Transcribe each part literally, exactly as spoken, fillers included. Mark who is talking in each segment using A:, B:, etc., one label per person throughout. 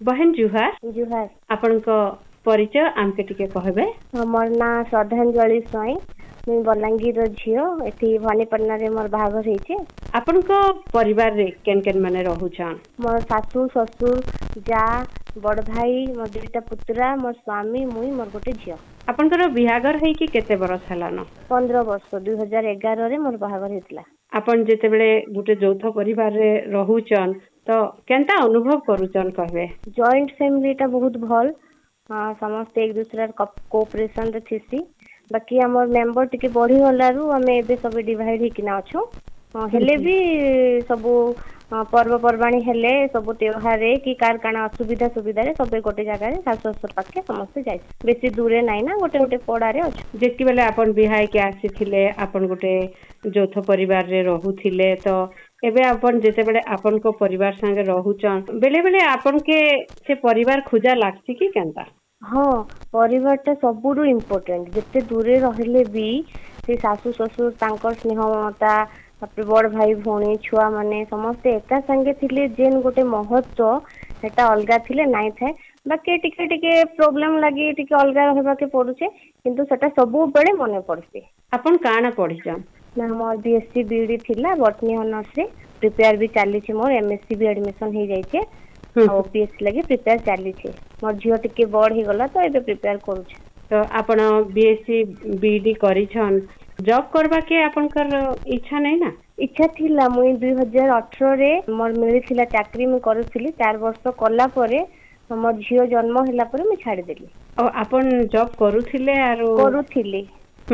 A: बहन जुहार
B: जुहार
A: आपनक परिचय आमके टिके कहबे।
B: मोर ना श्रद्धांजलि स्वाई मुई बलांगीर झियो एठी भवानीपटना रे मोर बाहाघर हेचे।
A: आपनक परिवार रे केन केन माने रहउछन?
B: मोर सासू ससुर जा बड़ भाई मोर दुईटा पुत्रा मोर स्वामी मुई मोर गोटे झियो।
A: आपनकर बिहाघर हेई कि केते बरस हलानो?
B: पंद्रह वर्ष दो हज़ार ग्यारह रे मोर बाहाघर हेतला।
A: आपन जेते बेले गुटे यौथ परिवार रे रहउछन तो केनता अनुभव करूचन कहबे?
B: जॉइंट फैमिली टा बहुत भल समस्त एक दूसरा कोऑपरेशन रे थिसी बाकी हमर मेंबर टिके बढ़ी गलारू हमें एबे सब डिवाइड हिकिना अछु हेले भी सब पर्व परबाणी हेले सब त्योहार रे कि कार काना असुविधा सुविधा रे सब गोटे जगह रे सासु ससुर पाखे समस्त जाय बेसी दूरे नाही ना गोटे गोटे पड़ा रे अछु।
A: जेति बेले आपन बिहाय के आसीथिले आपन गोटे यौथ परिवार रे रहुथिले तो एबे आपन जेते बेले आपन को परिवार संगे रहउचन बेले बेले आपन के से परिवार खुजा लागछि कि केनता?
B: हाँ परिवार टा सबुरु इम्पोर्टेंट जेते दूरे रहले भी से सासु ससुर तांकर स्नेह ममता तापर बड़ भाई भौणी छुआ माने समस्त एका संगे थिले जेन गोटे महत्व सेटा अलगा थिले नाइ थाए बाकी टिके टिके प्रॉब्लम लागि टिके अलगा रहबा के पडुचे किंतु सेटा सबु बेले मने पड़सी।
A: आपन काना पढिछन?
B: ना मोर बीएससी बीडी थिला बॉटनी ऑनर्स रे प्रिपेयर भी चाली छी मोर एमएससी भी एडमिशन हे जाइछे और पीएचडी लागि प्रिपेयर चाली छी मोर झियो टिके बड़ हे गला तो एबे प्रिपेयर करू छी।
A: तो आपण बीएससी बीडी करिछन जॉब करबा के आपनकर इच्छा नै ना?
B: इच्छा थिला मुई दो हज़ार अठारह रे मोर मिली थिला चाकरी मु करथिली चार वर्ष कला परे मोर झियो जन्म होला परे मैं छाडी देली।
A: और आपन जॉब करूथिले आरो
B: करूथिली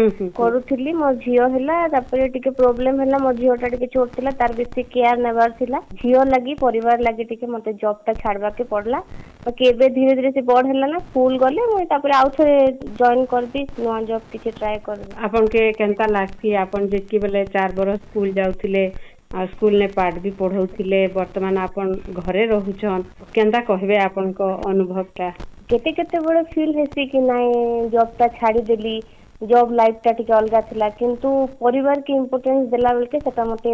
B: करूथिली मोर झियो होला तापर टिके प्रॉब्लम होला मोर झियो टा टिके छोट थिला तार बेसी केयर नेबार थिला झियो लागि परिवार लागि टिके मते जॉब टा छाडबा के पड़ला बाकी एबे धीरे धीरे से बड़ होला ना स्कूल गले मुई तापर आउ थरे जॉइन करबी नवा जॉब किछे ट्राई करबी।
A: आपन के केनता लागसी आपन जेकी बेले चार बरस स्कूल जाउथिले आ स्कूल ने पाठ भी पढौथिले वर्तमान आपन घरे रहउछन केनता कहबे आपन को अनुभव ता?
B: केते केते बड़ फील हेसी कि नाइ जॉब ता छाडी देली जॉब लाइफ टा टिके अलगा थिला किंतु परिवार के इम्पोर्टेंस देला बेल के सेटा मते